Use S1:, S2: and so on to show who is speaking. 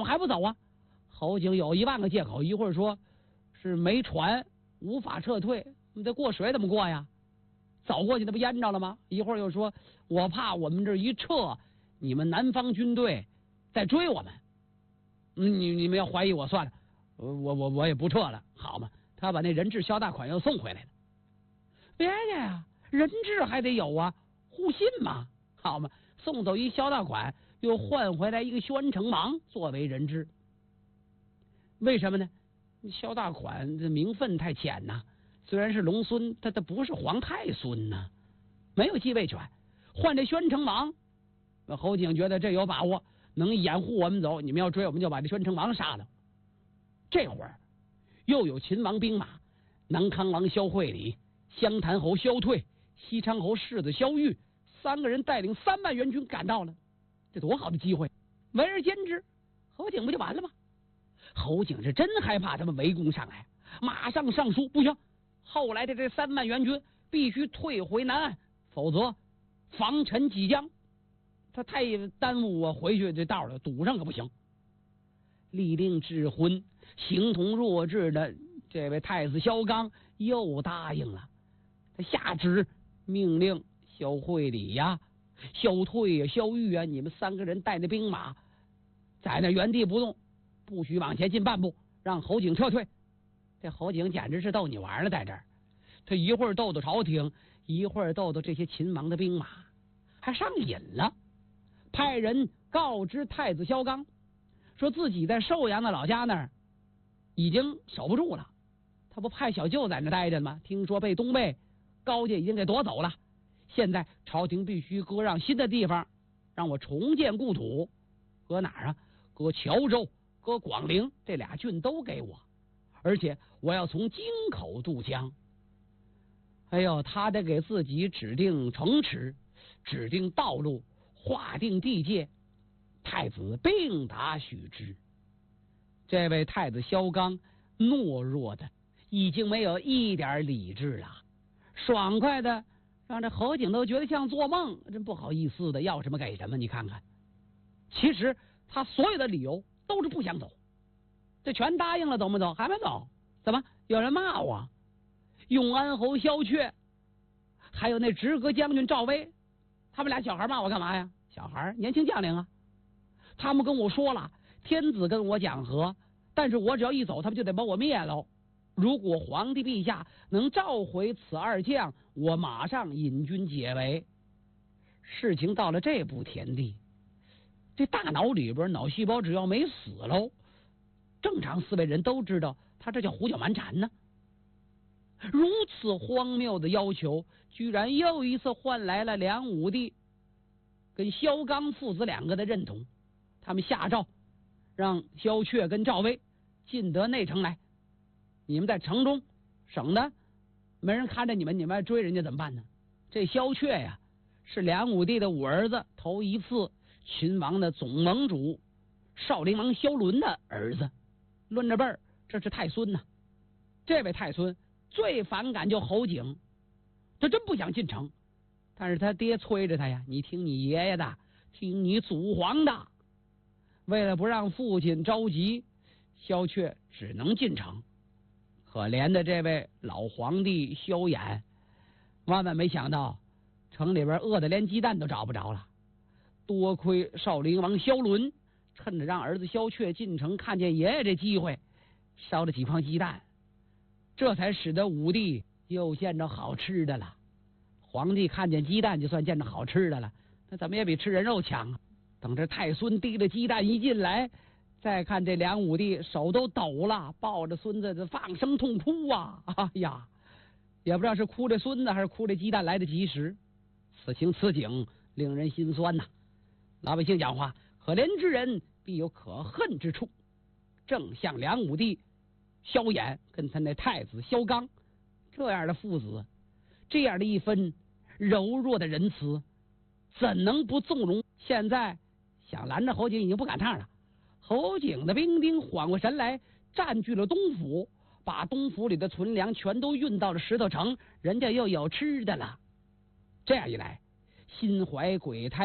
S1: 还不走啊？侯景有1万个借口，一会儿说是没船无法撤退，你这过水怎么过呀？走过去那不淹着了吗？一会儿又说我怕我们这一撤，你们南方军队在追我们。你们要怀疑我算了，我也不撤了，好嘛？他把那人质萧大款又送回来了。别介呀，人质还得有啊，互信嘛，好嘛？送走一萧大款，又换回来一个宣城王作为人质。为什么呢？萧大款这名分太浅呐，虽然是龙孙，他不是皇太孙呐，没有继位权。换这宣城王，侯景觉得这有把握，能掩护我们走。你们要追，我们就把这宣城王杀了。这会儿又有秦王兵马，南康王萧惠礼、湘潭侯萧退、西昌侯世子萧玉3个人带领3万援军赶到了。这多好的机会，围而歼之，侯景不就完了吗？侯景是真害怕他们围攻上来，马上上书，不行，后来的这3万援军必须退回南岸，否则防臣即将。他太耽误我回去这道了，堵上可不行。立令智昏、形同弱智的这位太子萧纲又答应了，他下旨命令萧惠礼呀、萧退呀、萧玉啊，你们3个人带着兵马在那原地不动，不许往前进半步，让侯景撤退。这侯景简直是逗你玩了，在这儿，他一会儿逗逗朝廷，一会儿逗逗这些秦王的兵马，还上瘾了。派人告知太子萧纲，说自己在寿阳的老家那儿已经守不住了，他不派小舅在那待着吗？听说被东魏高家已经给夺走了，现在朝廷必须割让新的地方，让我重建故土。搁哪儿啊？搁谯州、搁广陵，这2郡都给我，而且我要从京口渡江。哎呦，他得给自己指定城池，指定道路，划定地界。太子并答许之。这位太子萧纲懦弱的已经没有一点理智了，爽快的让这侯景都觉得像做梦，真不好意思的，要什么给什么。你看看，其实他所有的理由都是不想走，这全答应了，走没走？还没走。怎么有人骂我？永安侯萧阙还有那直阁将军赵威，他们俩小孩骂我干嘛呀？小孩年轻将领啊，他们跟我说了，天子跟我讲和，但是我只要一走，他们就得把我灭了。如果皇帝陛下能召回此2将，我马上引军解围。事情到了这步田地，这大脑里边脑细胞只要没死喽，正常思维人都知道他这叫胡搅蛮缠呢。如此荒谬的要求，居然又一次换来了梁武帝跟萧纲父子2个的认同。他们下诏让萧阙跟赵威进得内城来，你们在城中省得没人看着你们，你们追人家怎么办呢？这萧阙呀，是梁武帝的5儿子头一次秦王的总盟主少陵王萧伦的儿子，论着辈儿，这是太孙呐。这位太孙最反感就侯景，他真不想进城，但是他爹催着他呀，你听你爷爷的，听你祖皇的。为了不让父亲着急，萧阙只能进城。可怜的这位老皇帝萧衍，万万没想到城里边饿得连鸡蛋都找不着了。多亏少陵王萧伦趁着让儿子萧阙进城看见爷爷这机会，烧了几筐鸡蛋，这才使得武帝又见着好吃的了。皇帝看见鸡蛋就算见着好吃的了，那怎么也比吃人肉强啊。等这太孙提着鸡蛋一进来，再看这梁武帝手都抖了，抱着孙子放声痛哭啊！哎呀，也不知道是哭这孙子还是哭这鸡蛋来得及时。此情此景令人心酸呐。老百姓讲话，可怜之人必有可恨之处，正像梁武帝萧衍跟他那太子萧纲这样的父子，这样的一分柔弱的仁慈，怎能不纵容？现在想拦着侯景已经不赶趟了。侯景的兵丁缓过神来，占据了东府，把东府里的存粮全都运到了石头城，人家又有吃的了。这样一来，心怀鬼胎